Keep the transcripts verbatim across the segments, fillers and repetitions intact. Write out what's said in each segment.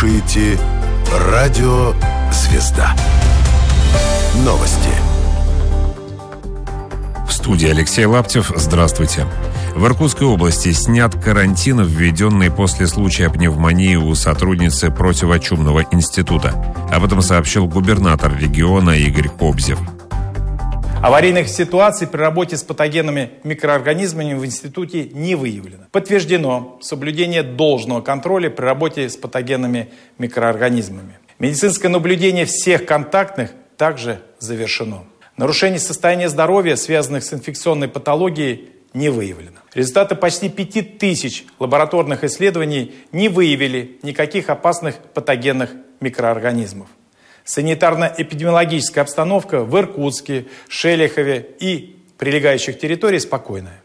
слушаете Радио «Звезда». Новости. В студии Алексей Лаптев. Здравствуйте. В Иркутской области снят карантин, введенный после случая пневмонии у сотрудницы противочумного института. Об этом сообщил губернатор региона Игорь Кобзев. Аварийных ситуаций при работе с патогенными микроорганизмами в институте не выявлено. Подтверждено соблюдение должного контроля при работе с патогенными микроорганизмами. Медицинское наблюдение всех контактных также завершено. Нарушений состояния здоровья, связанных с инфекционной патологией, не выявлено. Результаты почти пяти тысяч лабораторных исследований не выявили никаких опасных патогенных микроорганизмов. Санитарно-эпидемиологическая обстановка в Иркутске, Шелихове и прилегающих территориях спокойная.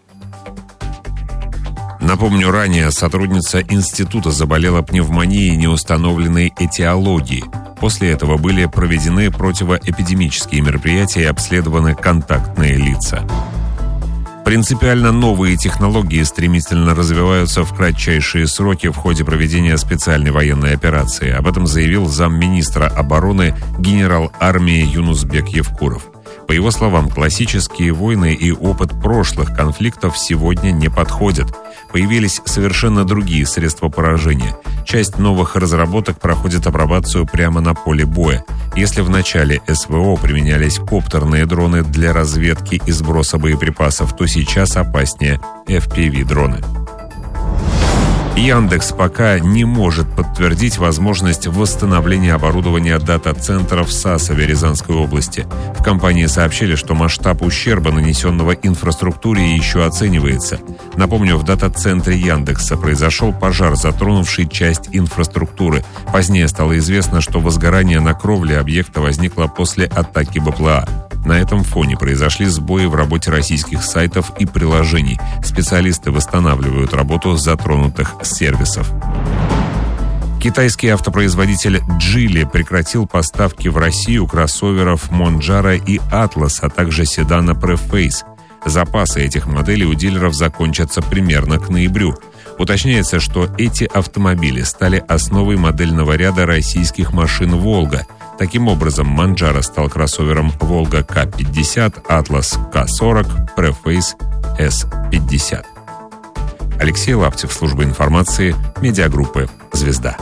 Напомню, ранее сотрудница института заболела пневмонией неустановленной этиологии. После этого были проведены противоэпидемические мероприятия и обследованы контактные лица. Принципиально новые технологии стремительно развиваются в кратчайшие сроки в ходе проведения специальной военной операции. Об этом заявил замминистра обороны генерал армии Юнусбек Евкуров. По его словам, классические войны и опыт прошлых конфликтов сегодня не подходят. Появились совершенно другие средства поражения. Часть новых разработок проходит апробацию прямо на поле боя. Если в начале СВО применялись коптерные дроны для разведки и сброса боеприпасов, то сейчас опаснее эф пи ви-дроны. Яндекс пока не может подтвердить возможность восстановления оборудования дата-центров в Сасове Рязанской области. В компании сообщили, что масштаб ущерба, нанесенного инфраструктуре, еще оценивается. Напомню, в дата-центре Яндекса произошел пожар, затронувший часть инфраструктуры. Позднее стало известно, что возгорание на кровле объекта возникло после атаки бэ пэ а. На этом фоне произошли сбои в работе российских сайтов и приложений. Специалисты восстанавливают работу затронутых сервисов. Китайский автопроизводитель Geely прекратил поставки в Россию кроссоверов Monjaro и Atlas, а также седана Preface. Запасы этих моделей у дилеров закончатся примерно к ноябрю. Уточняется, что эти автомобили стали основой модельного ряда российских машин «Волга». Таким образом, Monjaro стал кроссовером Volga ка пятьдесят, Atlas ка сорок, Preface эс пятьдесят. Алексей Лаптев, служба информации, медиагруппы «Звезда».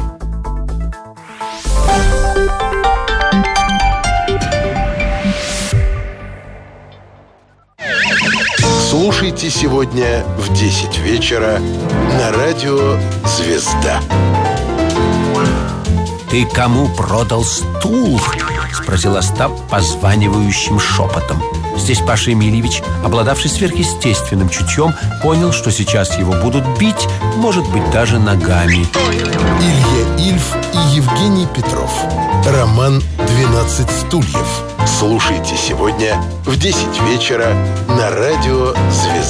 Слушайте сегодня в десять вечера на радио «Звезда». «Ты кому продал стул?» — спросил Остап позванивающим шепотом. Здесь Паша Емельевич, обладавший сверхъестественным чутьем, понял, что сейчас его будут бить, может быть, даже ногами. Илья Ильф и Евгений Петров. Роман «двенадцать стульев». Слушайте сегодня в десять вечера на радио «Звезда».